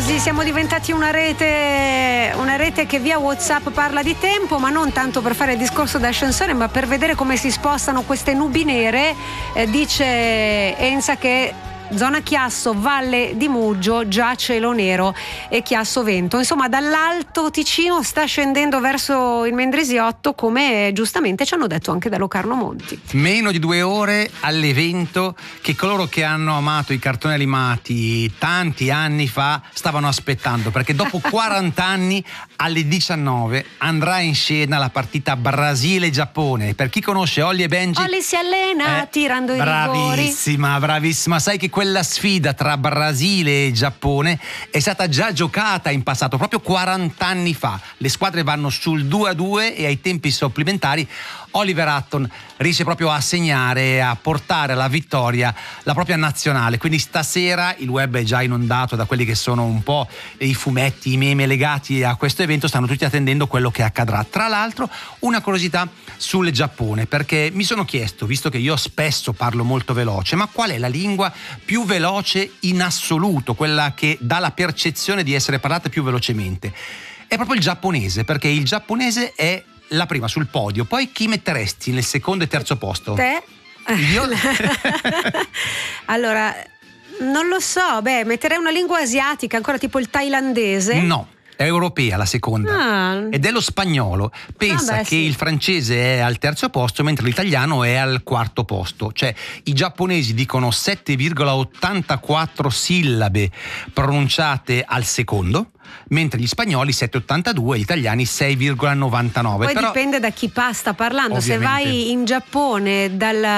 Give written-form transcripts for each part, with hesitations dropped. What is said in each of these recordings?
Così siamo diventati una rete che via WhatsApp parla di tempo, ma non tanto per fare il discorso d'ascensore, ma per vedere come si spostano queste nubi nere. Dice Enza che zona Chiasso, Valle di Muggio, già cielo nero e Chiasso vento. Insomma, dall'Alto Ticino sta scendendo verso il Mendrisiotto, come giustamente ci hanno detto anche da Locarno Monti. Meno di 2 ore all'evento che coloro che hanno amato i cartoni animati tanti anni fa stavano aspettando, perché dopo 40 anni alle 19 andrà in scena la partita Brasile-Giappone. Per chi conosce Holly e Benji, Holly si allena tirando i rigori. Bravissima. Sai che quella sfida tra Brasile e Giappone è stata già giocata in passato, proprio 40 anni fa. Le squadre vanno sul 2-2 e ai tempi supplementari Oliver Hutton riesce proprio a segnare, a portare alla vittoria la propria nazionale. Quindi stasera il web è già inondato da quelli che sono un po' i fumetti, i meme legati a questo evento, stanno tutti attendendo quello che accadrà. Tra l'altro, una curiosità sul Giappone, perché mi sono chiesto, visto che io spesso parlo molto veloce, ma qual è la lingua più veloce in assoluto, quella che dà la percezione di essere parlata più velocemente? È proprio il giapponese, perché il giapponese è la prima sul podio. Poi chi metteresti nel secondo e terzo posto? Te? Io? Allora, non lo so, metterei una lingua asiatica, ancora tipo il thailandese. No, è europea la seconda, ed è lo spagnolo. Pensa che il francese è al terzo posto, mentre l'italiano è al quarto posto. Cioè i giapponesi dicono 7,84 sillabe pronunciate al secondo, mentre gli spagnoli 7,82 e gli italiani 6,99. Poi però dipende da chi sta parlando. Ovviamente. Se vai in Giappone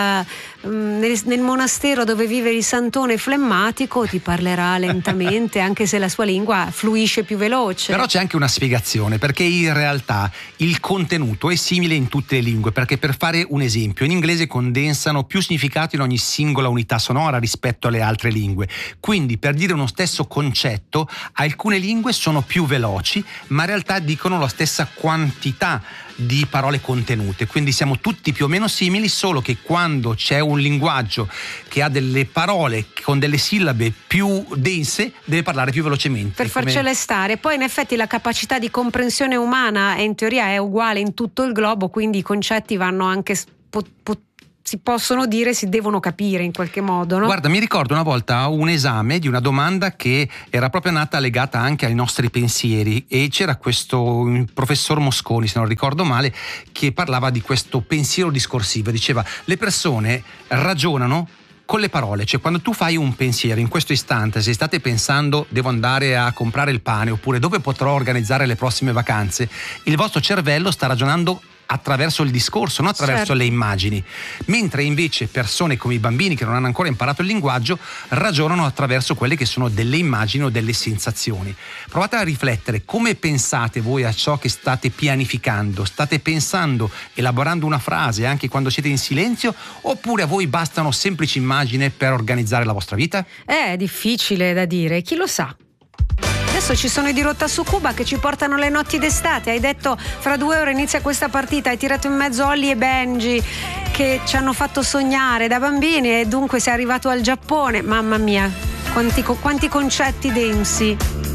nel monastero dove vive il santone flemmatico ti parlerà lentamente, anche se la sua lingua fluisce più veloce. Però c'è anche una spiegazione, perché in realtà il contenuto è simile in tutte le lingue, perché per fare un esempio, in inglese condensano più significato in ogni singola unità sonora rispetto alle altre lingue. Quindi per dire uno stesso concetto, alcune lingue sono più veloci, ma in realtà dicono la stessa quantità di parole contenute, quindi siamo tutti più o meno simili, solo che quando c'è un linguaggio che ha delle parole con delle sillabe più dense deve parlare più velocemente per farcele stare. Poi in effetti la capacità di comprensione umana in teoria è uguale in tutto il globo, quindi i concetti vanno anche si possono dire, si devono capire in qualche modo, no? Guarda, mi ricordo una volta un esame di una domanda che era proprio nata legata anche ai nostri pensieri, e c'era questo professor Mosconi, se non ricordo male, che parlava di questo pensiero discorsivo. Diceva: le persone ragionano con le parole, cioè quando tu fai un pensiero in questo istante, se state pensando devo andare a comprare il pane oppure dove potrò organizzare le prossime vacanze, il vostro cervello sta ragionando attraverso il discorso, non attraverso le immagini, mentre invece persone come i bambini che non hanno ancora imparato il linguaggio ragionano attraverso quelle che sono delle immagini o delle sensazioni. Provate a riflettere: come pensate voi a ciò che state pianificando? State pensando, elaborando una frase anche quando siete in silenzio, oppure a voi bastano semplici immagini per organizzare la vostra vita? È difficile da dire, chi lo sa. Adesso ci sono i di Rotta su Cuba che ci portano le notti d'estate. Hai detto fra 2 ore inizia questa partita, hai tirato in mezzo Holly e Benji che ci hanno fatto sognare da bambini, e dunque sei arrivato al Giappone. Mamma mia, quanti concetti densi.